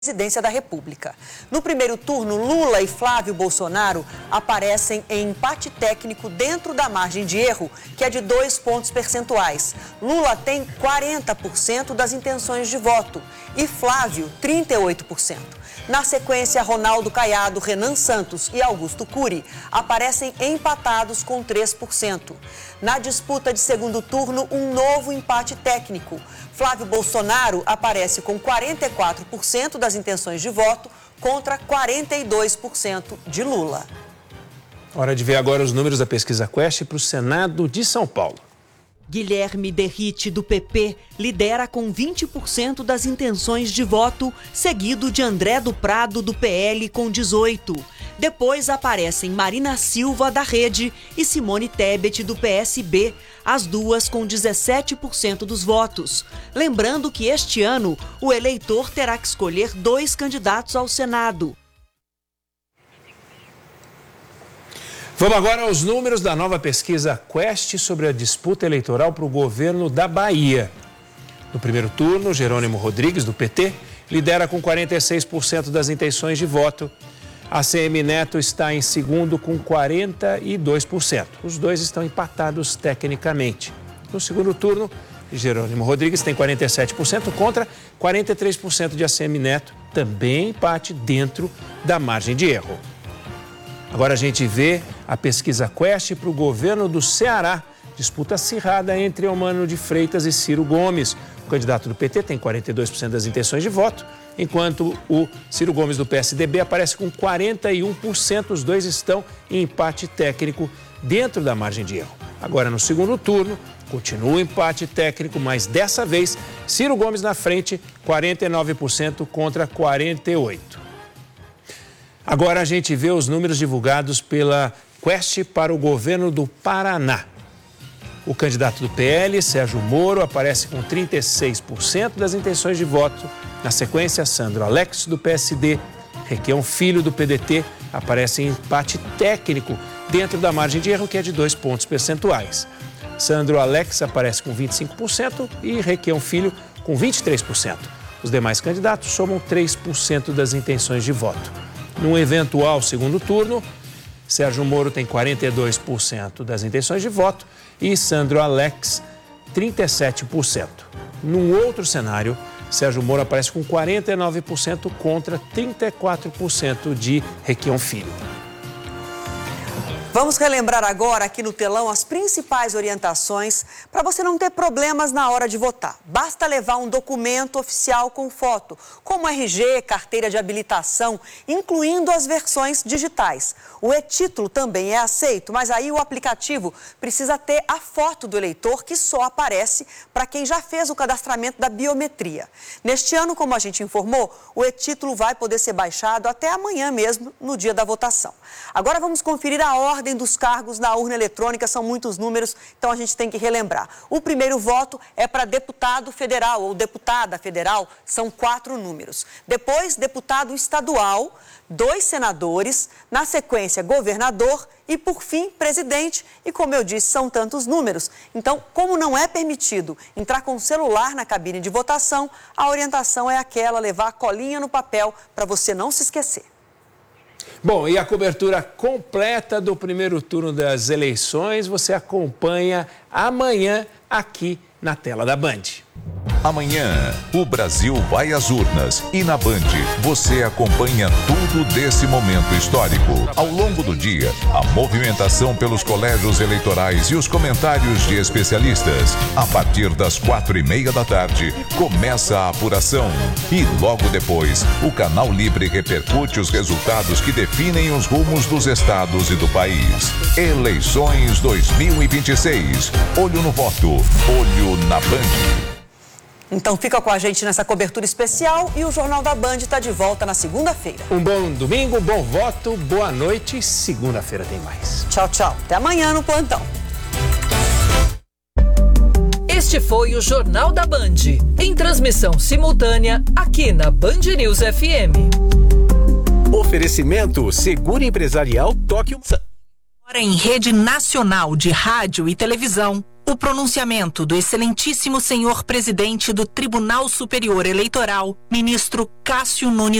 Presidência da República. No primeiro turno, Lula e Flávio Bolsonaro aparecem em empate técnico dentro da margem de erro, que é de 2 pontos percentuais. Lula tem 40% das intenções de voto e Flávio, 38%. Na sequência, Ronaldo Caiado, Renan Santos e Augusto Cury aparecem empatados com 3%. Na disputa de segundo turno, um novo empate técnico. Flávio Bolsonaro aparece com 44% das intenções de voto contra 42% de Lula. Hora de ver agora os números da pesquisa Quest para o Senado de São Paulo. Guilherme Derrite, do PP, lidera com 20% das intenções de voto, seguido de André do Prado, do PL, com 18%. Depois aparecem Marina Silva, da Rede, e Simone Tebet, do PSB, as duas com 17% dos votos. Lembrando que este ano o eleitor terá que escolher 2 candidatos ao Senado. Vamos agora aos números da nova pesquisa Quest sobre a disputa eleitoral para o governo da Bahia. No primeiro turno, Jerônimo Rodrigues, do PT, lidera com 46% das intenções de voto. ACM Neto está em segundo com 42%. Os dois estão empatados tecnicamente. No segundo turno, Jerônimo Rodrigues tem 47% contra 43% de ACM Neto, também empate dentro da margem de erro. Agora a gente vê a pesquisa Quest para o governo do Ceará. Disputa acirrada entre Eumano de Freitas e Ciro Gomes. O candidato do PT tem 42% das intenções de voto, enquanto o Ciro Gomes do PSDB aparece com 41%. Os dois estão em empate técnico dentro da margem de erro. Agora no segundo turno, continua o empate técnico, mas dessa vez Ciro Gomes na frente, 49% contra 48%. Agora a gente vê os números divulgados pela Quest para o governo do Paraná. O candidato do PL, Sérgio Moro, aparece com 36% das intenções de voto. Na sequência, Sandro Alex, do PSD, Requião Filho, do PDT, aparece em empate técnico dentro da margem de erro, que é de 2 pontos percentuais. Sandro Alex aparece com 25% e Requião Filho com 23%. Os demais candidatos somam 3% das intenções de voto. Num eventual segundo turno, Sérgio Moro tem 42% das intenções de voto e Sandro Alex 37%. Num outro cenário, Sérgio Moro aparece com 49% contra 34% de Requião Filho. Vamos relembrar agora aqui no telão as principais orientações para você não ter problemas na hora de votar. Basta levar um documento oficial com foto, como RG, carteira de habilitação, incluindo as versões digitais. O e-título também é aceito, mas aí o aplicativo precisa ter a foto do eleitor, que só aparece para quem já fez o cadastramento da biometria. Neste ano, como a gente informou, o e-título vai poder ser baixado até amanhã mesmo, no dia da votação. Agora vamos conferir a ordem dos cargos na urna eletrônica, são muitos números, então a gente tem que relembrar. O primeiro voto é para deputado federal ou deputada federal, são 4 números. Depois, deputado estadual, 2 senadores, na sequência, governador e, por fim, presidente. E, como eu disse, são tantos números. Então, como não é permitido entrar com o celular na cabine de votação, a orientação é aquela, levar a colinha no papel para você não se esquecer. Bom, e a cobertura completa do primeiro turno das eleições você acompanha amanhã aqui na tela da Band. Amanhã, o Brasil vai às urnas e na Band você acompanha tudo desse momento histórico. Ao longo do dia, a movimentação pelos colégios eleitorais e os comentários de especialistas. A partir das 4:30 da tarde, começa a apuração. E logo depois, o Canal Livre repercute os resultados que definem os rumos dos estados e do país. Eleições 2026. Olho no voto, olho na Band. Então fica com a gente nessa cobertura especial e o Jornal da Band está de volta na segunda-feira. Um bom domingo, bom voto, boa noite e segunda-feira tem mais. Tchau, tchau. Até amanhã no plantão. Este foi o Jornal da Band, em transmissão simultânea aqui na Band News FM. Oferecimento Seguro Empresarial Tóquio. Em rede nacional de rádio e televisão. O pronunciamento do excelentíssimo senhor presidente do Tribunal Superior Eleitoral, ministro Cássio Nunes